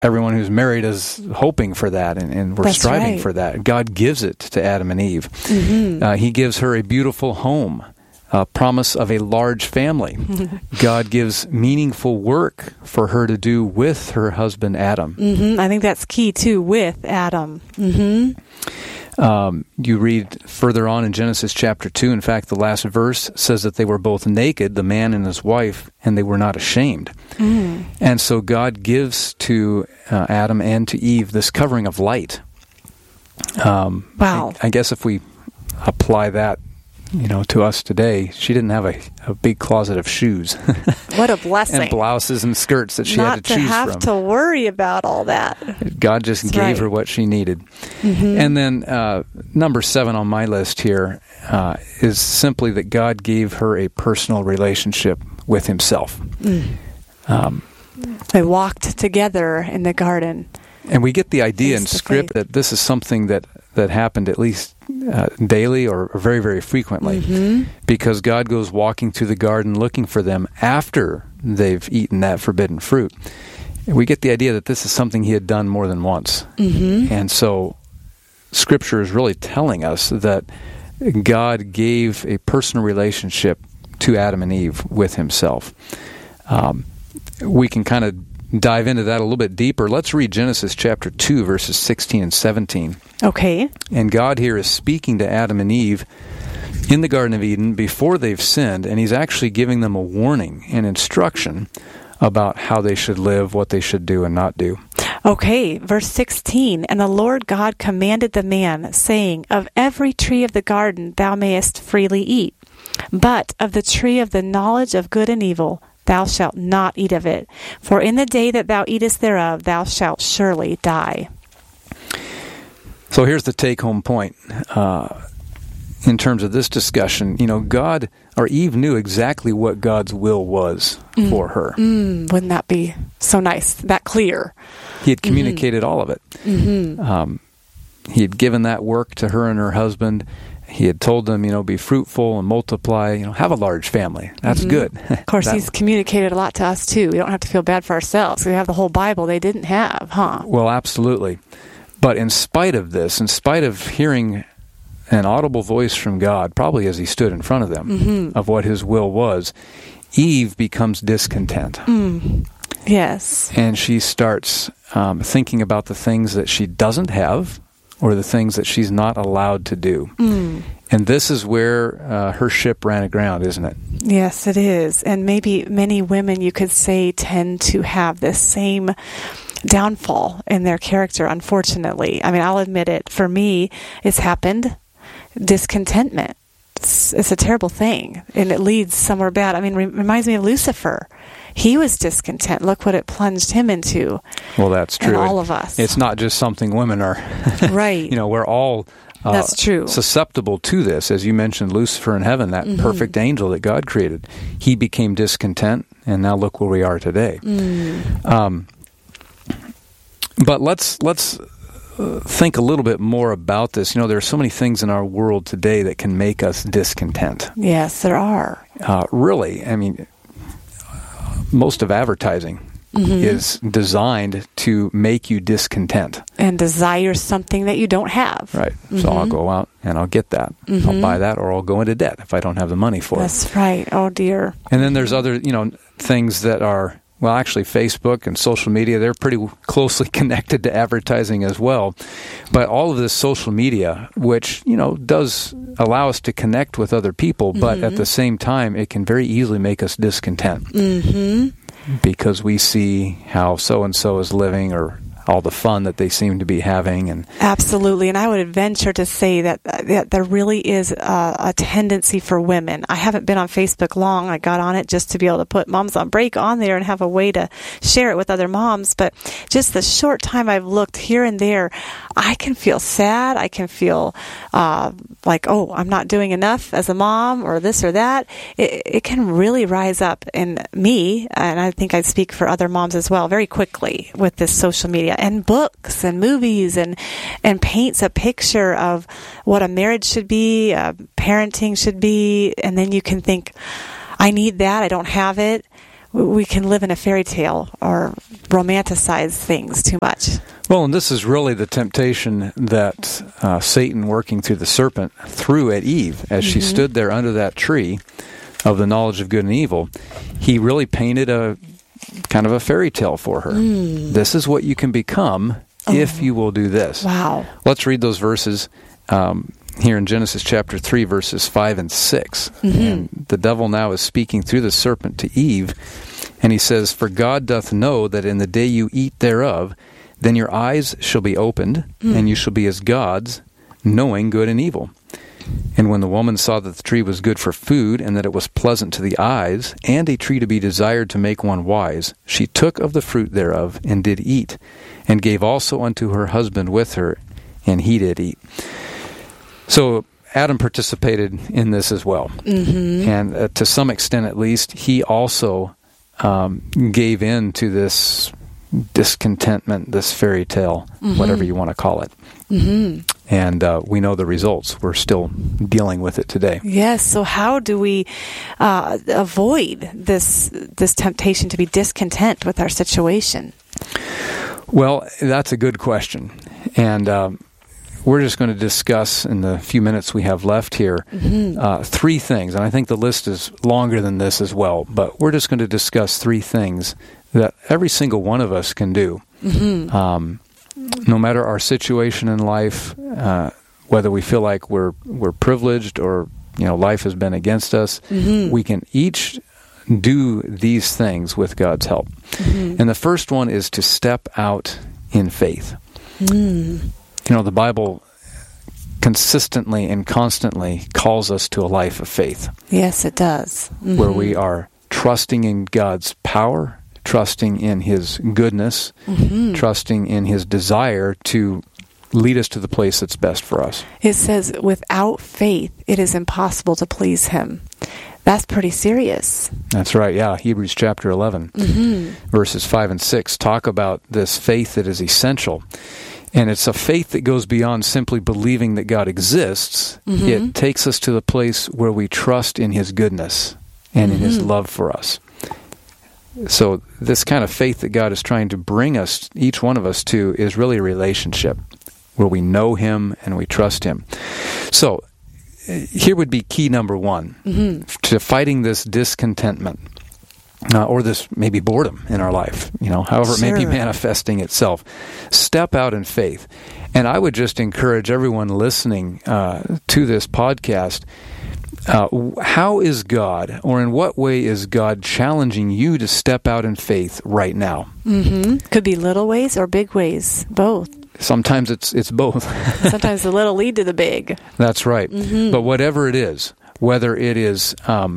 everyone who's married is hoping for that, and we're That's striving right. for that. God gives it to Adam and Eve. He gives her a beautiful home, a promise of a large family. God gives meaningful work for her to do with her husband Adam. I think that's key too, with Adam. You read further on in Genesis chapter 2, in fact, the last verse says that they were both naked, the man and his wife, and they were not ashamed. And so God gives to Adam and to Eve this covering of light. Wow. I guess if we apply that, to us today, she didn't have a big closet of shoes. What a blessing. And blouses and skirts that she had to choose Not to have to worry about all that. God just gave her what she needed. And then number 7 on my list here is simply that God gave her a personal relationship with himself. They walked together in the garden. And we get the idea in Face to Script face. that this is something that happened at least daily or very, very frequently, because God goes walking through the garden looking for them after they've eaten that forbidden fruit. And we get the idea that this is something he had done more than once. And so Scripture is really telling us that God gave a personal relationship to Adam and Eve with himself. We can kind of dive into that a little bit deeper. Let's read Genesis chapter 2, verses 16 and 17. Okay. And God here is speaking to Adam and Eve in the Garden of Eden before they've sinned, and he's actually giving them a warning and instruction about how they should live, what they should do and not do. Okay, verse 16. And the Lord God commanded the man, saying, Of every tree of the garden thou mayest freely eat, but of the tree of the knowledge of good and evil thou shalt not eat of it. For in the day that thou eatest thereof thou shalt surely die. So here's the take-home point. In terms of this discussion, God, or Eve knew exactly what God's will was for her. Wouldn't that be so nice? That clear. He had communicated all of it. He had given that work to her and her husband. He had told them, be fruitful and multiply, have a large family. That's good. Of course, he's communicated a lot to us, too. We don't have to feel bad for ourselves. We have the whole Bible they didn't have, huh? Well, absolutely. But in spite of this, in spite of hearing an audible voice from God, probably as he stood in front of them, of what his will was, Eve becomes discontent. Yes. And she starts thinking about the things that she doesn't have, or the things that she's not allowed to do. And this is where her ship ran aground, isn't it? Yes, it is. And maybe many women, you could say, tend to have this same downfall in their character, unfortunately. I mean, I'll admit it. For me, it's happened. Discontentment. It's a terrible thing, and it leads somewhere bad. I mean, reminds me of Lucifer. He was discontent. Look what it plunged him into. Well, that's true. And all of us. It's not just something women are. Right. We're all that's true. Susceptible to this. As you mentioned, Lucifer in heaven, that perfect angel that God created, he became discontent, and now look where we are today. But let's think a little bit more about this. There are so many things in our world today that can make us discontent. Yes, there are. Really, I mean, most of advertising is designed to make you discontent. And desire something that you don't have. Right. So I'll go out and I'll get that. I'll buy that, or I'll go into debt if I don't have the money for it. That's right. Oh, dear. And then there's other, things that are, well, actually Facebook and social media, they're pretty closely connected to advertising as well. But all of this social media, which, does allow us to connect with other people, but at the same time, it can very easily make us discontent. Because we see how so-and-so is living, or all the fun that they seem to be having. And absolutely. And I would venture to say that there really is a tendency for women. I haven't been on Facebook long. I got on it just to be able to put Moms on Break on there and have a way to share it with other moms. But just the short time I've looked here and there, I can feel sad. I can feel like, oh, I'm not doing enough as a mom, or this or that. It can really rise up in me, and I think I speak for other moms as well, very quickly with this social media and books and movies, and paints a picture of what a marriage should be, parenting should be, and then you can think, I need that, I don't have it. we can live in a fairy tale or romanticize things too much. Well, and this is really the temptation that Satan, working through the serpent, threw at Eve as she stood there under that tree of the knowledge of good and evil. He really painted a kind of a fairy tale for her. This is what you can become if you will do this. Wow. Let's read those verses here in Genesis chapter 3, verses 5 and 6. And the devil now is speaking through the serpent to Eve, and he says, "For God doth know that in the day you eat thereof, then your eyes shall be opened, and you shall be as gods, knowing good and evil. And when the woman saw that the tree was good for food, and that it was pleasant to the eyes, and a tree to be desired to make one wise, she took of the fruit thereof, and did eat, and gave also unto her husband with her, and he did eat." So Adam participated in this as well. And to some extent at least, he also gave in to this discontentment, this fairy tale, whatever you want to call it. And we know the results. We're still dealing with it today. Yes. So how do we avoid this temptation to be discontent with our situation? Well, that's a good question. And we're just going to discuss in the few minutes we have left here 3 things. And I think the list is longer than this as well. But we're just going to discuss 3 things that every single one of us can do. No matter our situation in life, whether we feel like we're privileged or life has been against us, we can each do these things with God's help. And the first one is to step out in faith. The Bible consistently and constantly calls us to a life of faith. Yes, it does. Where we are trusting in God's power, trusting in His goodness, trusting in His desire to lead us to the place that's best for us. It says, without faith, it is impossible to please Him. That's pretty serious. That's right, yeah. Hebrews chapter 11, verses 5 and 6 talk about this faith that is essential. And it's a faith that goes beyond simply believing that God exists. It takes us to the place where we trust in His goodness and in His love for us. So this kind of faith that God is trying to bring us, each one of us, to is really a relationship where we know Him and we trust Him. So here would be key number 1 to fighting this discontentment. Or this maybe boredom in our life, however it may be manifesting itself. Step out in faith. And I would just encourage everyone listening to this podcast, how is God, or in what way is God challenging you to step out in faith right now? Could be little ways or big ways, both. Sometimes it's both. Sometimes the little lead to the big. That's right. But whatever it is, whether it is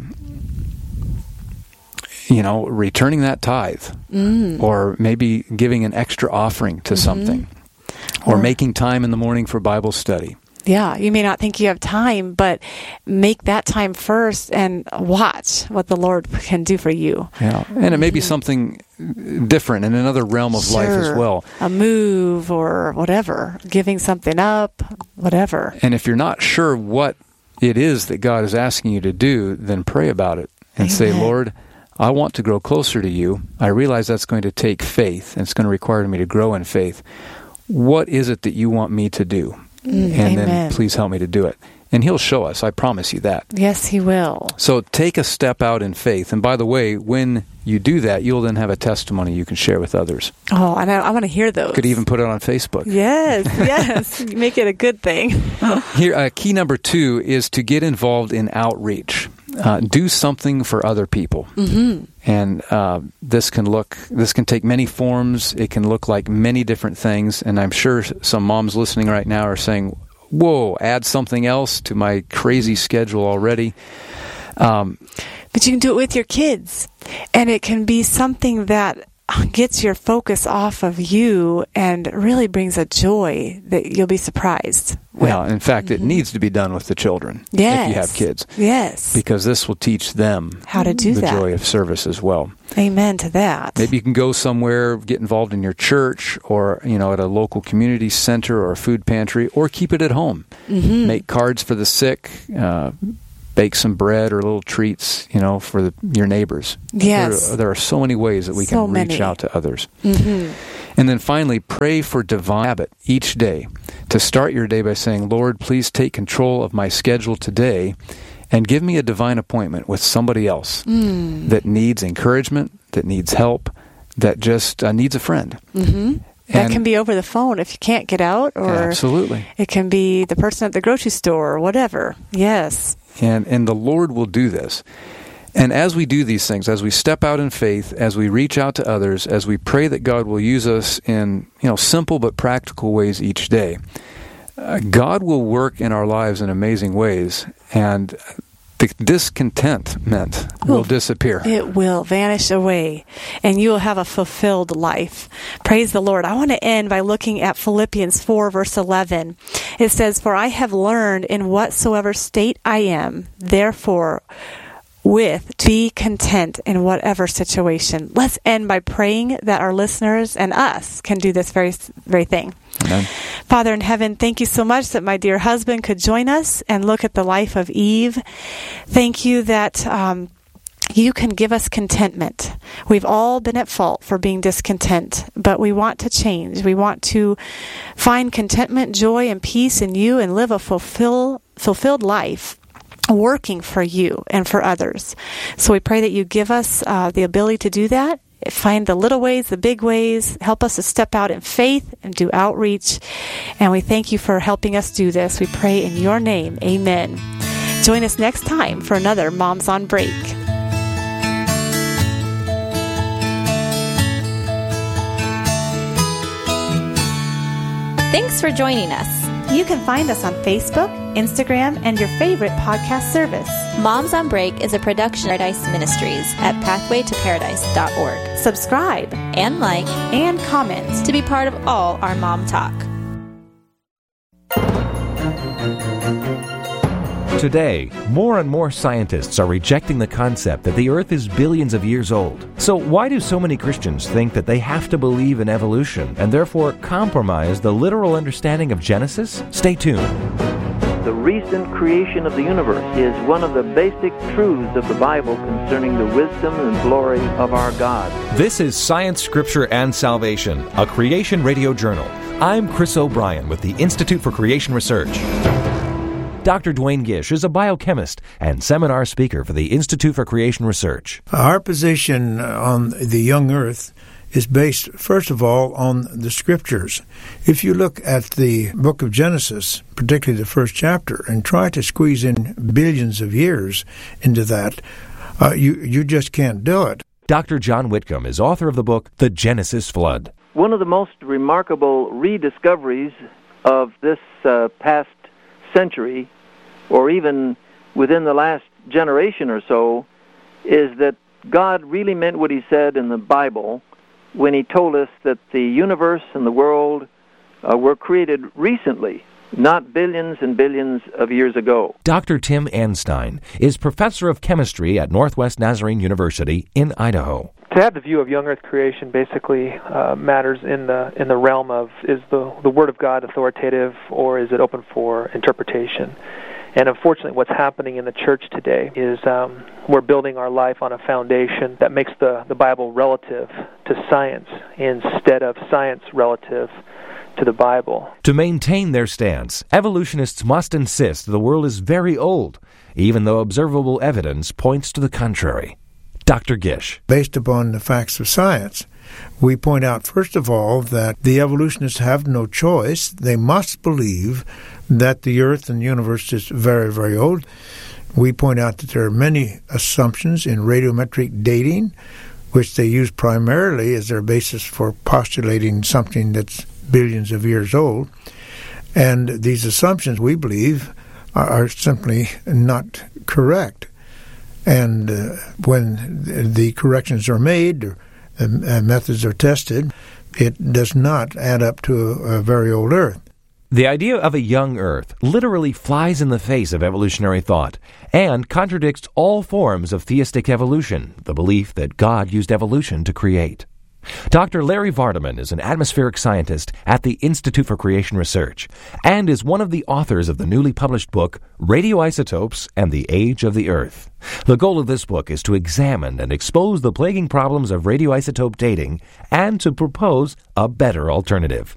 returning that tithe, or maybe giving an extra offering to something, or making time in the morning for Bible study. Yeah, you may not think you have time, but make that time first and watch what the Lord can do for you. Yeah, and it may be something different in another realm of life as well. A move or whatever, giving something up, whatever. And if you're not sure what it is that God is asking you to do, then pray about it and say, Lord, I want to grow closer to you. I realize that's going to take faith, and it's going to require me to grow in faith. What is it that you want me to do? And then please help me to do it. And He'll show us, I promise you that. Yes, He will. So take a step out in faith. And by the way, when you do that, you'll then have a testimony you can share with others. Oh, and I want to hear those. Could even put it on Facebook. Yes. Make it a good thing. Here, key number 2 is to get involved in outreach. Do something for other people. And this can take many forms. It can look like many different things. And I'm sure some moms listening right now are saying, whoa, add something else to my crazy schedule already. But you can do it with your kids. And it can be something that gets your focus off of you and really brings a joy that you'll be surprised with. Well, in fact, it needs to be done with the children if you have kids. Yes. Because this will teach them how to do the joy of service as well. Amen to that. Maybe you can go somewhere, get involved in your church, or at a local community center or a food pantry, or keep it at home. Make cards for the sick, bake some bread or little treats, for your neighbors. Yes. There are so many ways that we can reach out to others. Mm-hmm. And then finally, pray for divine habit each day to start your day by saying, Lord, please take control of my schedule today and give me a divine appointment with somebody else that needs encouragement, that needs help, that just needs a friend. Mm-hmm. That can be over the phone if you can't get out, or absolutely. It can be the person at the grocery store or whatever. Yes. And the Lord will do this. And as we do these things, as we step out in faith, as we reach out to others, as we pray that God will use us in simple but practical ways each day, God will work in our lives in amazing ways, and the discontentment will disappear. It will vanish away, and you will have a fulfilled life. Praise the Lord. I want to end by looking at Philippians 4, verse 11. It says, "For I have learned in whatsoever state I am, therefore be content in whatever situation." Let's end by praying that our listeners and us can do this very thing. Amen. Father in heaven, thank you so much that my dear husband could join us and look at the life of Eve. Thank you that you can give us contentment. We've all been at fault for being discontent, but we want to change. We want to find contentment, joy, and peace in you and live a fulfilled life, working for you and for others. So we pray that you give us the ability to do that. Find the little ways, the big ways. Help us to step out in faith and do outreach. And we thank you for helping us do this. We pray in your name. Amen. Join us next time for another Moms on Break. Thanks for joining us. You can find us on Facebook, Instagram, and your favorite podcast service. Moms on Break is a production of Paradise Ministries at pathwaytoparadise.org. Subscribe and like and comment to be part of all our mom talk. Today, more and more scientists are rejecting the concept that the Earth is billions of years old. So why do so many Christians think that they have to believe in evolution and therefore compromise the literal understanding of Genesis? Stay tuned. The recent creation of the universe is one of the basic truths of the Bible concerning the wisdom and glory of our God. This is Science, Scripture, and Salvation, a Creation Radio Journal. I'm Chris O'Brien with the Institute for Creation Research. Dr. Duane Gish is a biochemist and seminar speaker for the Institute for Creation Research. Our position on the young earth is based, first of all, on the Scriptures. If you look at the book of Genesis, particularly the first chapter, and try to squeeze in billions of years into that, you just can't do it. Dr. John Whitcomb is author of the book, The Genesis Flood. One of the most remarkable rediscoveries of this past century, or even within the last generation or so, is that God really meant what he said in the Bible when he told us that the universe and the world were created recently, not billions and billions of years ago. Dr. Tim Anstein is professor of chemistry at Northwest Nazarene University in Idaho. To have the view of young Earth creation basically matters in the realm of, is the Word of God authoritative or is it open for interpretation? And unfortunately, what's happening in the church today is we're building our life on a foundation that makes the Bible relative to science instead of science relative to the Bible. To maintain their stance, evolutionists must insist the world is very old, even though observable evidence points to the contrary. Dr. Gish. Based upon the facts of science, we point out, first of all, that the evolutionists have no choice. They must believe that the Earth and the universe is very, very old. We point out that there are many assumptions in radiometric dating, which they use primarily as their basis for postulating something that's billions of years old. And these assumptions, we believe, are simply not correct. And when the corrections are made, or methods are tested, it does not add up to a very old Earth. The idea of a young Earth literally flies in the face of evolutionary thought and contradicts all forms of theistic evolution, the belief that God used evolution to create. Dr. Larry Vardaman is an atmospheric scientist at the Institute for Creation Research and is one of the authors of the newly published book, Radioisotopes and the Age of the Earth. The goal of this book is to examine and expose the plaguing problems of radioisotope dating and to propose a better alternative.